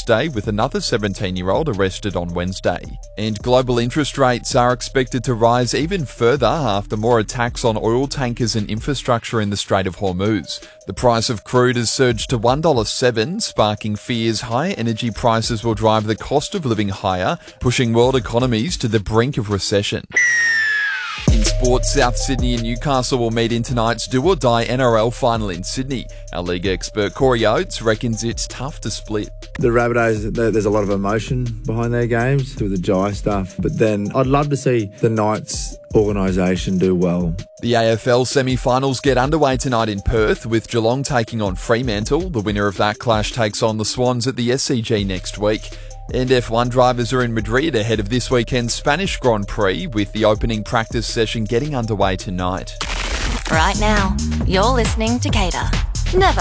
Tuesday, with another 17-year-old arrested on Wednesday. And global interest rates are expected to rise even further after more attacks on oil tankers and infrastructure in the Strait of Hormuz. The price of crude has surged to $1.07, sparking fears higher energy prices will drive the cost of living higher, pushing world economies to the brink of recession. In sports, South Sydney and Newcastle will meet in tonight's do-or-die NRL final in Sydney. Our league expert Corey Oates reckons it's tough to split. The Rabbitohs, there's a lot of emotion behind their games with the Jai stuff, but then I'd love to see the Knights organisation do well. The AFL semi-finals get underway tonight in Perth, with Geelong taking on Fremantle. The winner of that clash takes on the Swans at the SCG next week. And F1 drivers are in Madrid ahead of this weekend's Spanish Grand Prix, with the opening practice session getting underway tonight. Right now, you're listening to Cater. Never